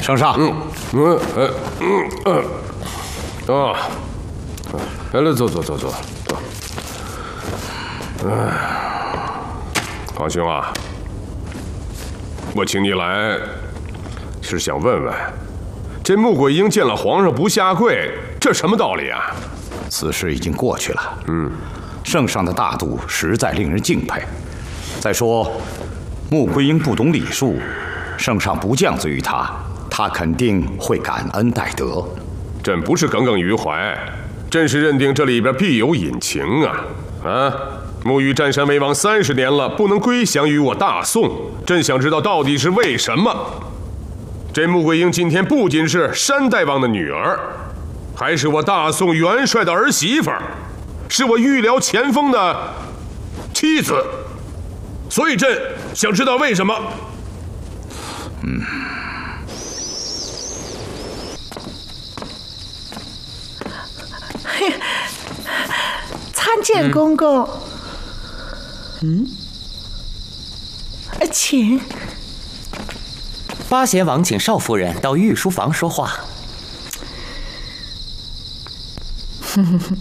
圣上。 来，坐。皇兄啊，我请你来，是想问问，这穆桂英见了皇上不下跪，这什么道理啊？ 此事已经过去了。圣上的大度实在令人敬佩。再说，穆桂英不懂礼数，圣上不降罪于她，她肯定会感恩戴德。 朕不是耿耿于怀，朕是认定这里边必有隐情啊！沐浴占山为王30年了，不能归降于我大宋，朕想知道到底是为什么。这穆桂英今天不仅是山大王的女儿，还是我大宋元帅的儿媳妇，是我御辽前锋的妻子，所以朕想知道为什么。 参见公公。请。 八贤王请少夫人到御书房说话。